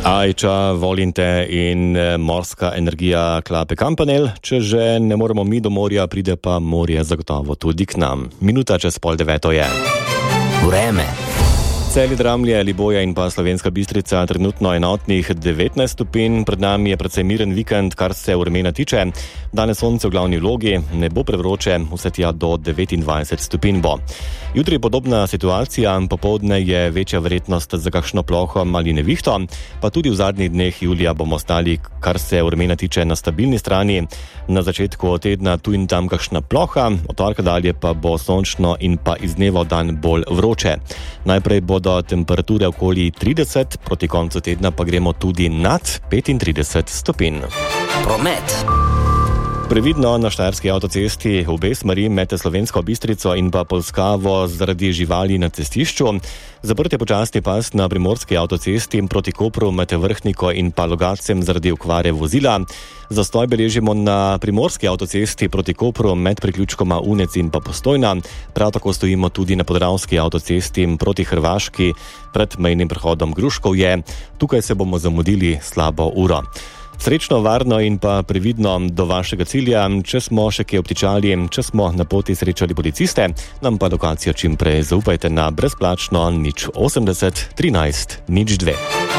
Ajča, volinte in morska energija klape kampanel. Če že ne moremo mi do morja, pride pa morje zagotovo tudi k nam. Minuta čez 8:30 je. Vreme. Celje, Dramlje, Liboja in pa Slovenska Bistrica trenutno enotnih 19 stopinj. Pred nami je precej miren vikend, kar se vremena tiče. Danes sonce v glavni vlogi, ne bo prevroče, vse tja do 29 stopinj bo. Jutri je podobna situacija, popoldne je večja verjetnost za kakšno ploho ali nevihto, pa tudi v zadnjih dneh julija bomo ostali, kar se vremena tiče, na stabilni strani. Na začetku tedna tu in tam kakšna ploha, od torka dalje pa bo sončno in pa iz dneva v dan bolj vroče. Najprej bodo temperature okoli 30, proti koncu tedna pa gremo tudi nad 35 stopinj. Promet. Previdno na štajerski avtocesti v obe smeri med Slovensko Bistrico in pa Polskavo zaradi živali na cestišču. Zaprt je počasni pas na primorski avtocesti proti Kopru med Vrhniko in pa Logatcem zaradi okvare vozila. Zastoj beležimo na primorski avtocesti proti Kopru med priključkoma Unec in pa Postojna. Prav tako stojimo tudi na podravski avtocesti proti Hrvaški pred mejnim prehodom Gruškovje. Tukaj se bomo zamudili slabo uro. Srečno, varno in pa previdno do vašega cilja. Če smo še kje obtičali, če smo na poti srečali policiste, nam pa lokacijo čim prej zaupajte na brezplačno 080 13 02.